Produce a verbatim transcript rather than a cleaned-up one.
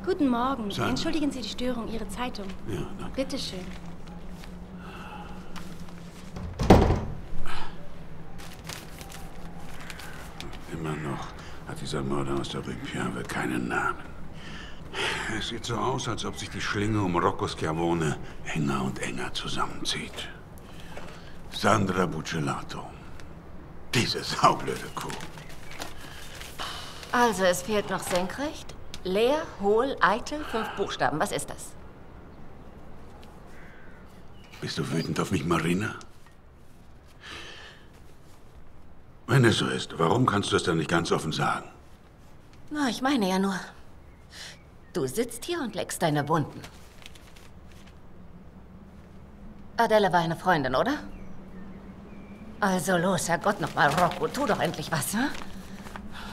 Guten Morgen. Sandra. Entschuldigen Sie die Störung, Ihre Zeitung. Ja, danke. Bitte schön. Immer noch hat dieser Mörder aus der Rue Piave keinen Namen. Es sieht so aus, als ob sich die Schlinge um Rocco Schiavone enger und enger zusammenzieht. Sandra Buccellato. Diese saublöde Kuh. Also, es fehlt noch senkrecht, leer, hohl, eitel, fünf Buchstaben. Was ist das? Bist du wütend auf mich, Marina? Wenn es so ist, warum kannst du es dann nicht ganz offen sagen? Na, ich meine ja nur, du sitzt hier und leckst deine Wunden. Adele war eine Freundin, oder? Also los, Herrgott, noch mal, Rocco, tu doch endlich was, hm?